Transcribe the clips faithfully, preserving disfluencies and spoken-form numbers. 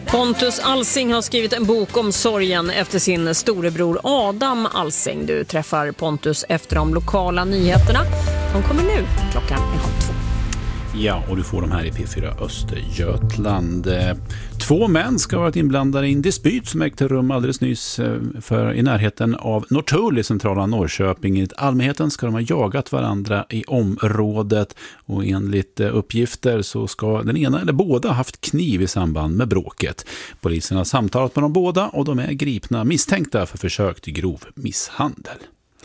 Pontus Alsing har skrivit en bok om sorgen efter sin storebror Adam Alsing. Du träffar Pontus efter de lokala nyheterna. De kommer nu, klockan är halv två. Ja, och du får de här i P fyra Östergötland. Två män ska ha varit inblandade i en dispyt som ägde rum alldeles nyss för, i närheten av Norrtull i centrala Norrköping. Enligt allmänheten ska de ha jagat varandra i området och enligt uppgifter så ska den ena eller båda haft kniv i samband med bråket. Polisen har samtalat med de båda och de är gripna misstänkta för försök till grov misshandel.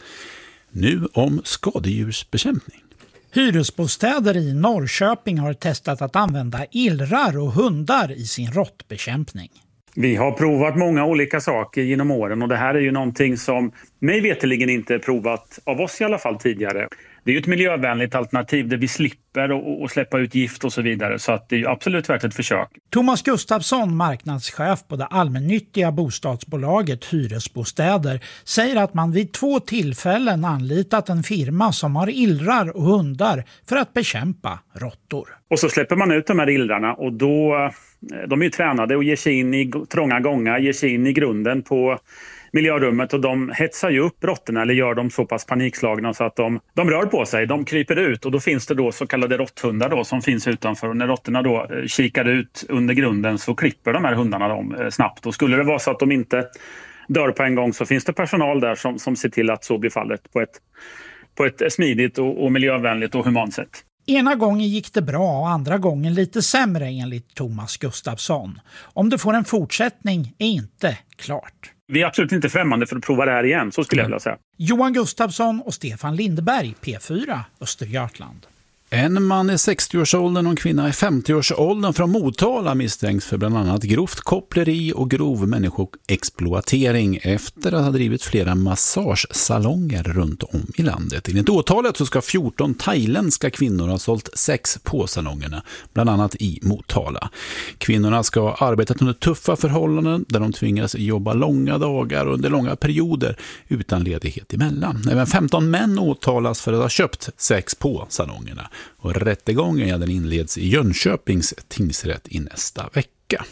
Nu om skadedjursbekämpning. Hyresbostäder i Norrköping har testat att använda illrar och hundar i sin råttbekämpning. Vi har provat många olika saker genom åren och det här är ju någonting som mig veterligen inte är provat av oss i alla fall tidigare. Det är ju ett miljövänligt alternativ där vi slipper och, och släppa ut gift och så vidare, så att det är ju absolut värt ett försök. Thomas Gustafsson, marknadschef på det allmännyttiga bostadsbolaget Hyresbostäder, säger att man vid två tillfällen anlitat en firma som har illrar och hundar för att bekämpa råttor. Och så släpper man ut de här illrarna och då, de är ju tränade och ger sig in i trånga gångar, ger sig in i grunden på miljörummet och de hetsar ju upp råttorna eller gör dem så pass panikslagna så att de, de rör på sig, de kryper ut och då finns det då så kallade råtthundar då som finns utanför och när råttorna då eh, kikar ut under grunden så klipper de här hundarna dem eh, snabbt och skulle det vara så att de inte dör på en gång så finns det personal där som, som ser till att så blir fallet på ett, på ett smidigt och, och miljövänligt och humant sätt. Ena gången gick det bra och andra gången lite sämre enligt Thomas Gustafsson. Om det får en fortsättning är inte klart. Vi är absolut inte främmande för att prova det här igen, så skulle jag vilja säga. Johan Gustafsson och Stefan Lindberg, P fyra Östergötland. En man i sextio-årsåldern och en kvinna i femtio-årsåldern från Motala misstänks för bland annat grovt koppleri och grov människoexploatering efter att ha drivit flera massagesalonger runt om i landet. Enligt åtalet så ska fjorton thailändska kvinnor ha sålt sex på salongerna, bland annat i Motala. Kvinnorna ska ha arbetat under tuffa förhållanden där de tvingas jobba långa dagar under långa perioder utan ledighet emellan. Även femton män åtalas för att ha köpt sex på salongerna. Och rättegången ja, den inleds i Jönköpings tingsrätt i nästa vecka.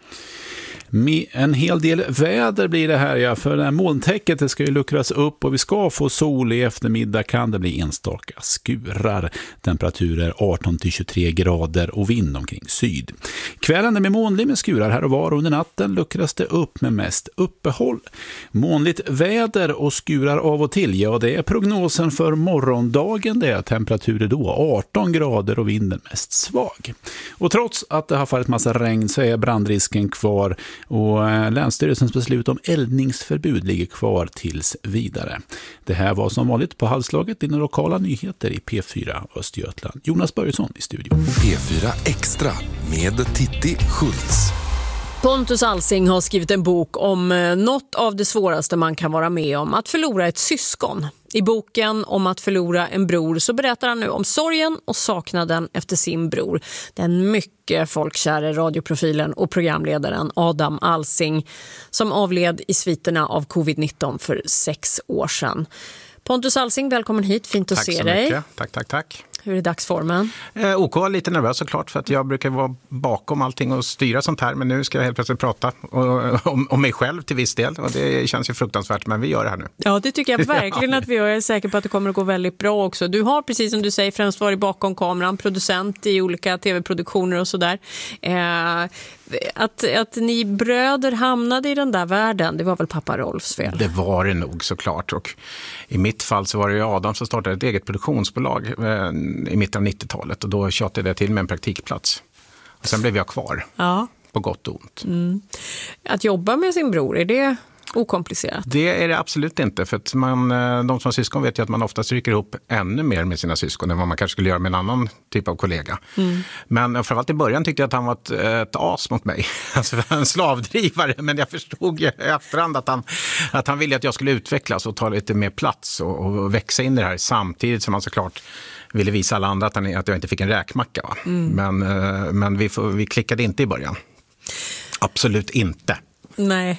Med en hel del väder blir det här, ja, för det här molntäcket det ska ju luckras upp och vi ska få sol i eftermiddag, kan det bli enstaka skurar. Temperaturer arton till tjugotre grader och vind omkring syd. Kvällen är med molnlig med skurar här och var, under natten luckras det upp med mest uppehåll. Molnligt väder och skurar av och till, ja det är prognosen för morgondagen, det är temperaturer då arton grader och vinden mest svag. Och trots att det har fallit massa regn så är brandrisken kvar. Och Länsstyrelsens beslut om eldningsförbud ligger kvar tills vidare. Det här var som vanligt på halvslaget dina lokala nyheter i P fyra Östergötland. Jonas Börjesson i studion. P fyra Extra med Titti Schultz. Pontus Alsing har skrivit en bok om något av det svåraste man kan vara med om, att förlora ett syskon. I boken om att förlora en bror så berättar han nu om sorgen och saknaden efter sin bror. Den mycket folkkära radioprofilen och programledaren Adam Alsing som avled i sviterna av covid nitton för sex år sedan. Pontus Alsing, välkommen hit. Fint att tack se dig. Mycket. Tack, tack, tack. Hur är dagsformen? Eh, OK, lite nervös såklart för att jag brukar vara bakom allting och styra sånt här. Men nu ska jag helt plötsligt prata och, om, om mig själv till viss del. Och det känns ju fruktansvärt, men vi gör det här nu. Ja, det tycker jag verkligen att vi gör. Jag är säker på att det kommer att gå väldigt bra också. Du har, precis som du säger, främst varit bakom kameran, producent i olika tv-produktioner och sådär. Eh, att, att ni bröder hamnade i den där världen, det var väl pappa Rolfs fel? Det var det nog såklart. Och i mitt fall så var det ju Adam som startade ett eget produktionsbolag eh, i mitten av nittiotalet och då tjatade jag till med en praktikplats. Och sen blev jag kvar. Ja. På gott och ont. Mm. Att jobba med sin bror, är det okomplicerat? Det är det absolut inte, för att man, de som har syskon vet ju att man oftast rycker ihop ännu mer med sina syskon än vad man kanske skulle göra med en annan typ av kollega. Mm. Men framförallt i början tyckte jag att han var ett, ett as mot mig. Alltså en slavdrivare, men jag förstod i efterhand att han, att han ville att jag skulle utvecklas och ta lite mer plats och, och växa in i det här samtidigt som han såklart ville visa alla andra att, han, att jag inte fick en räkmacka. Va? Mm. Men, men vi, vi klickade inte i början. Absolut inte. Nej,